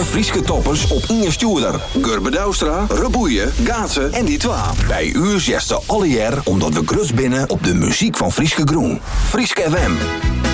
Frieske toppers op Inge Stuurder. Gurbe Douwstra, Reboeien, Gaatsen en die twa. Bij u zesde alle jaar omdat we grut binnen op de muziek van Frieske Groen. Frieske FM.